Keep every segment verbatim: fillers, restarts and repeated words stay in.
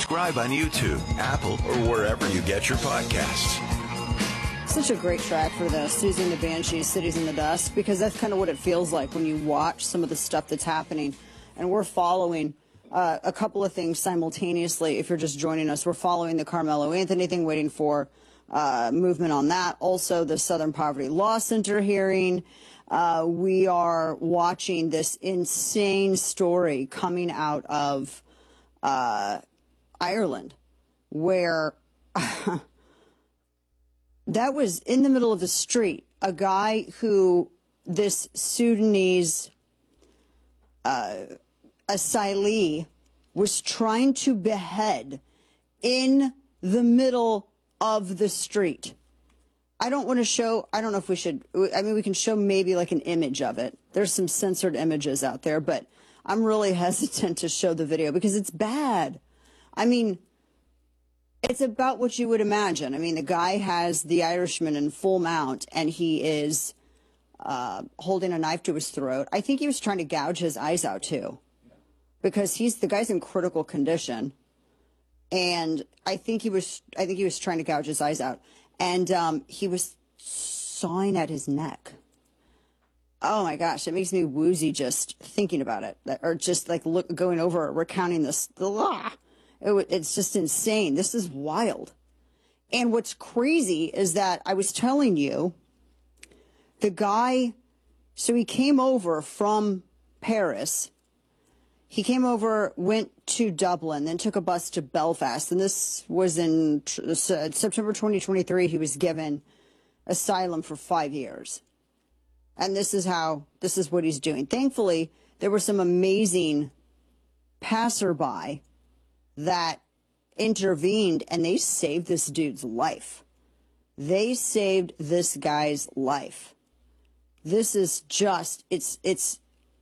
subscribe on YouTube, Apple, or wherever you get your podcasts. Such a great track for this, Susie and the Banshees, Cities in the Dust, because that's kind of what it feels like when you watch some of the stuff that's happening. And we're following uh, a couple of things simultaneously. If you're just joining us, we're following the Carmelo Anthony thing, waiting for uh, movement on that. Also, the Southern Poverty Law Center hearing. Uh, we are watching this insane story coming out of uh, Ireland, where that was in the middle of the street. A guy who this Sudanese uh, asylee was trying to behead in the middle of the street. I don't want to show, I don't know if we should, I mean, we can show maybe like an image of it. There's some censored images out there, but I'm really hesitant to show the video because it's bad. I mean, it's about what you would imagine. I mean, the guy has the Irishman in full mount, and he is uh, holding a knife to his throat. I think he was trying to gouge his eyes out, too, because he's the guy's in critical condition. And I think he was I think he was trying to gouge his eyes out. And um, he was sawing at his neck. Oh, my gosh. It makes me woozy just thinking about it, or just like look, going over it, recounting this. Ugh. It, it's just insane. This is wild. And what's crazy is that I was telling you, the guy, so he came over from Paris. He came over, went to Dublin, then took a bus to Belfast. And this was in uh, September twenty twenty-three. He was given asylum for five years. And this is how, this is what he's doing. Thankfully, there were some amazing passerby that intervened, and they saved this dude's life. They saved this guy's life. This is just, it's, it's,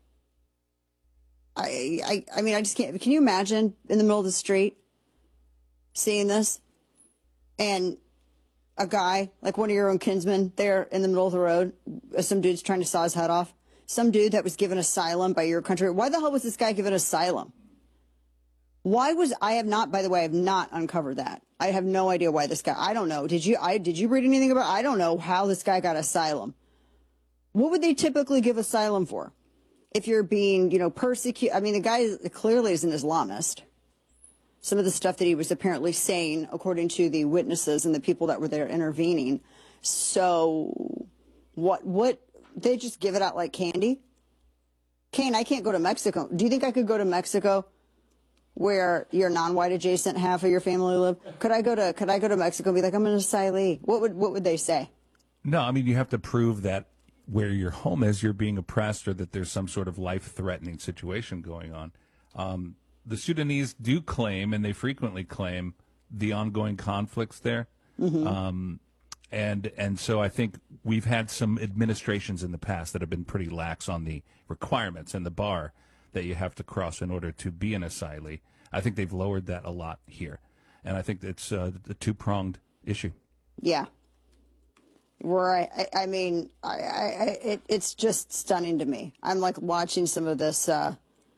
I, I, I mean, I just can't, can you imagine in the middle of the street seeing this? And a guy, like one of your own kinsmen there in the middle of the road, some dude's trying to saw his head off. Some dude that was given asylum by your country. Why the hell was this guy given asylum? Why was, I have not, by the way, I have not uncovered that. I have no idea why this guy, I don't know. Did you, I, did you read anything about, I don't know how this guy got asylum. What would they typically give asylum for? If you're being, you know, persecuted, I mean, the guy clearly is an Islamist. Some of the stuff that he was apparently saying, according to the witnesses and the people that were there intervening. So what, what, they just give it out like candy? Kane, I can't go to Mexico. Do you think I could go to Mexico where your non-white adjacent half of your family live? Could I go to, could I go to Mexico and be like, I'm an asylee? What would, what would they say? No, I mean, you have to prove that where your home is, you're being oppressed, or that there's some sort of life-threatening situation going on. Um, the Sudanese do claim, and they frequently claim, the ongoing conflicts there. Mm-hmm. Um, and and so I think we've had some administrations in the past that have been pretty lax on the requirements and the bar that you have to cross in order to be an asylee. I think they've lowered that a lot here. And I think it's uh, a two-pronged issue. Yeah. Right. I, I mean, I, I, it, it's just stunning to me. I'm like watching some of this. Uh,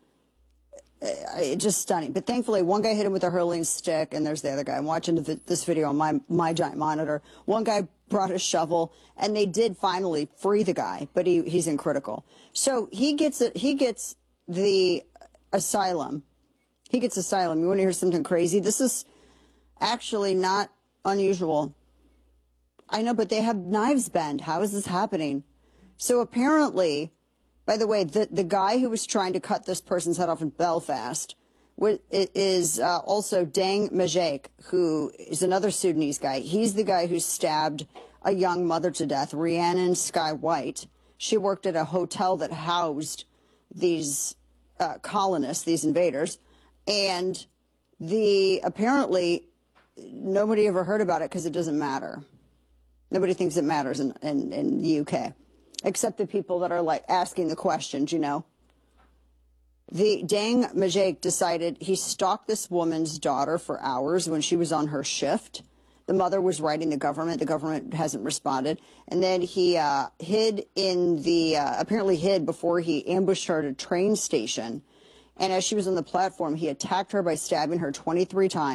it's just stunning. But thankfully, one guy hit him with a hurling stick, and there's the other guy. I'm watching the, this video on my my giant monitor. One guy brought a shovel, and they did finally free the guy, but he he's in critical. So he gets it. He gets the asylum. He gets asylum. You want to hear something crazy? This is actually not unusual. I know, but they have knives bent. How is this happening? So apparently, by the way, the, the guy who was trying to cut this person's head off in Belfast is uh, also Deng Majek, who is another Sudanese guy. He's the guy who stabbed a young mother to death, Rhiannon Sky White. She worked at a hotel that housed these uh, colonists, these invaders. And the apparently nobody ever heard about it because it doesn't matter. Nobody thinks it matters in, in, in the U K, except the people that are like asking the questions, you know. The Deng Majek decided he stalked this woman's daughter for hours when she was on her shift. The mother was writing the government. The government hasn't responded. And then he uh, hid in the, uh, apparently hid before he ambushed her at a train station. And as she was on the platform, he attacked her by stabbing her twenty-three times.